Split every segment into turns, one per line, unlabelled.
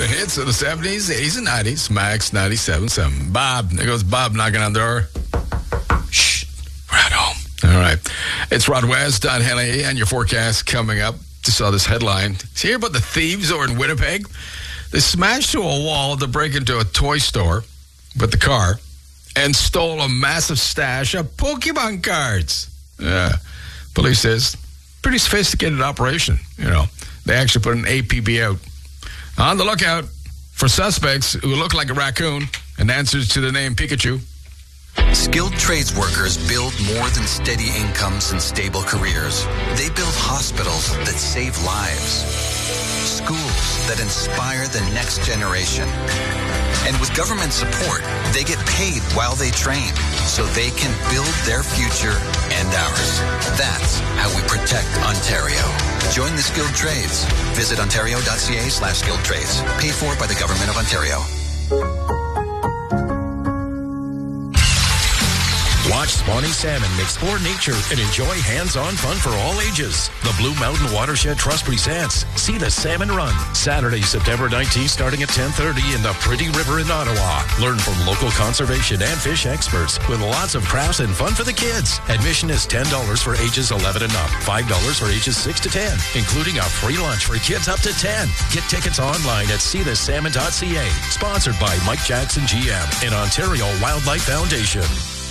the hits of the 70s, 80s, and 90s. Max 97.7. Bob. There goes Bob knocking on the door. Shh. We're at home. All right. It's Rod West, Don Henley, and your forecast coming up. Just saw this headline. See here about the thieves over in Winnipeg? They smashed through a wall to break into a toy store with the car and stole a massive stash of Pokemon cards. Yeah. Police says, pretty sophisticated operation, you know. They actually put an APB out. On the lookout for suspects who look like a raccoon and answers to the name Pikachu.
Skilled trades workers build more than steady incomes and stable careers. They build hospitals that save lives, schools that inspire the next generation. And with government support, they get paid while they train so they can build their future and ours. That's how we protect Ontario. Join the skilled trades. Visit ontario.ca/skilled trades. Paid for by the Government of Ontario.
Watch spawning salmon, explore nature, and enjoy hands-on fun for all ages. The Blue Mountain Watershed Trust presents See the Salmon Run, Saturday, September 19th, starting at 10:30 in the Pretty River in Ottawa. Learn from local conservation and fish experts with lots of crafts and fun for the kids. Admission is $10 for ages 11 and up, $5 for ages 6 to 10, including a free lunch for kids up to 10. Get tickets online at seethesalmon.ca. Sponsored by Mike Jackson GM and Ontario Wildlife Foundation.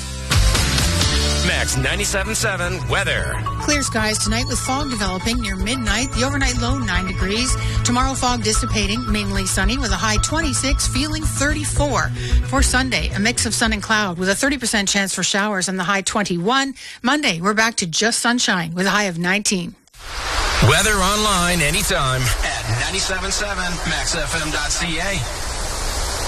Max 97.7 weather.
Clear skies tonight with fog developing near midnight. The overnight low 9 degrees. Tomorrow fog dissipating, mainly sunny with a high 26, feeling 34. For Sunday, a mix of sun and cloud with a 30% chance for showers and the high 21. Monday, we're back to just sunshine with a high of 19.
Weather online anytime at 97.7 maxfm.ca.